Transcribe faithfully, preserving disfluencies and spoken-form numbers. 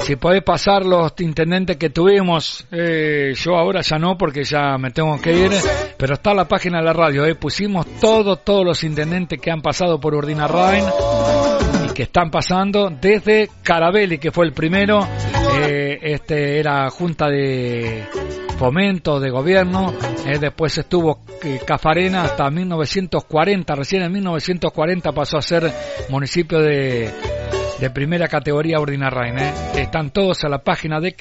Si podés pasar los intendentes que tuvimos, eh, yo ahora ya no porque ya me tengo que ir, pero está la página de la radio, eh, pusimos todos, todos los intendentes que han pasado por Urdinarrain y que están pasando desde Carabelli, que fue el primero, eh, este era junta de fomento de gobierno, eh, después estuvo eh, Cafarena hasta mil novecientos cuarenta, recién en mil novecientos cuarenta pasó a ser municipio de, de primera categoría Urdinarrain, eh. Están todos a la página de